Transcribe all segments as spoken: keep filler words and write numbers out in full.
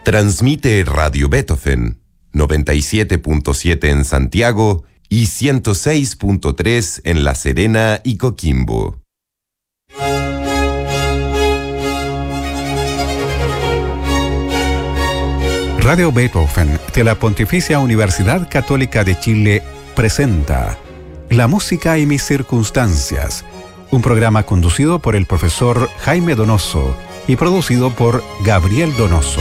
Transmite Radio Beethoven, noventa y siete punto siete en Santiago y ciento seis punto tres en La Serena y Coquimbo. Radio Beethoven de la Pontificia Universidad Católica de Chile presenta La música y mis circunstancias, un programa conducido por el profesor Jaime Donoso y producido por Gabriel Donoso.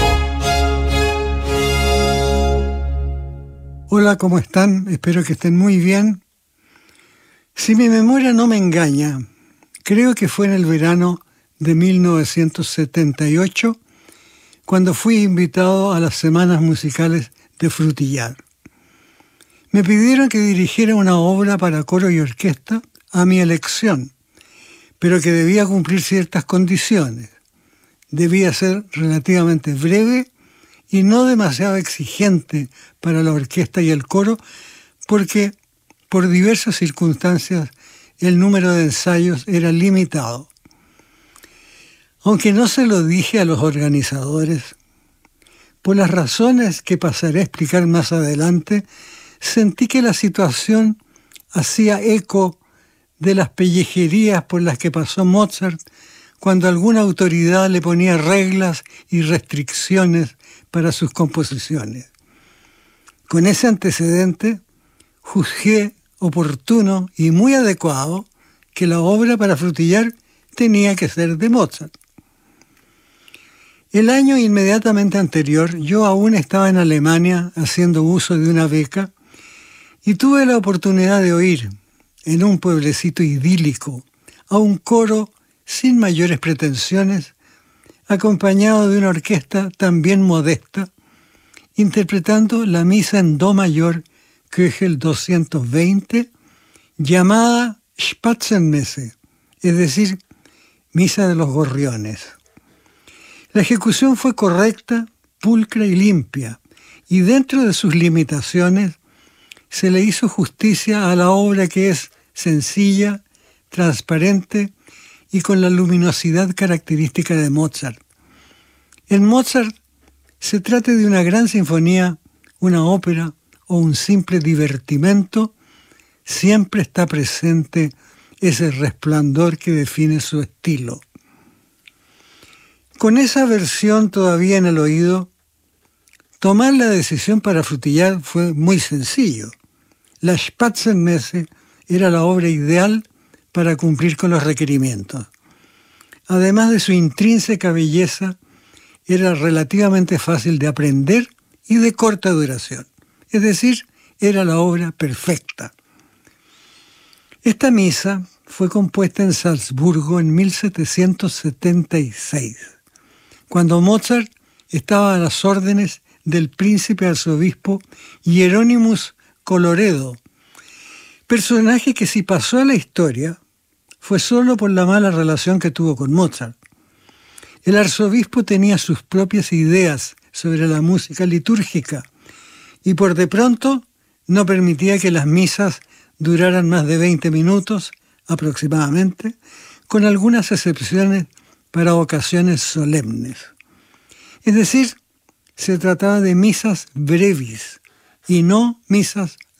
Hola, ¿cómo están? Espero que estén muy bien. Si mi memoria no me engaña, creo que fue en el verano de mil novecientos setenta y ocho cuando fui invitado a las Semanas Musicales de Frutillar. Me pidieron que dirigiera una obra para coro y orquesta a mi elección, pero que debía cumplir ciertas condiciones. Debía ser relativamente breve y no demasiado exigente para la orquesta y el coro, porque por diversas circunstancias el número de ensayos era limitado. Aunque no se lo dije a los organizadores, por las razones que pasaré a explicar más adelante, sentí que la situación hacía eco de las pellejerías por las que pasó Mozart cuando alguna autoridad le ponía reglas y restricciones para sus composiciones. Con ese antecedente, juzgué oportuno y muy adecuado que la obra para Frutillar tenía que ser de Mozart. El año inmediatamente anterior, yo aún estaba en Alemania haciendo uso de una beca y tuve la oportunidad de oír en un pueblecito idílico a un coro sin mayores pretensiones, acompañado de una orquesta también modesta, interpretando la misa en do mayor Köchel doscientos veinte, llamada Spatzenmesse, es decir, Misa de los Gorriones. La ejecución fue correcta, pulcra y limpia, y dentro de sus limitaciones se le hizo justicia a la obra, que es sencilla, transparente y con la luminosidad característica de Mozart. En Mozart se trate de una gran sinfonía, una ópera o un simple divertimento, siempre está presente ese resplandor que define su estilo. Con esa versión todavía en el oído, tomar la decisión para Frutillar fue muy sencillo. La Spatzenmesse era la obra ideal para cumplir con los requerimientos. Además de su intrínseca belleza, era relativamente fácil de aprender y de corta duración. Es decir, era la obra perfecta. Esta misa fue compuesta en Salzburgo en mil setecientos setenta y seis, cuando Mozart estaba a las órdenes del príncipe arzobispo Hieronymus Coloredo, personaje que, si pasó a la historia, fue solo por la mala relación que tuvo con Mozart. El arzobispo tenía sus propias ideas sobre la música litúrgica y por de pronto no permitía que las misas duraran más de veinte minutos aproximadamente, con algunas excepciones para ocasiones solemnes. Es decir, se trataba de misas brevis y no misas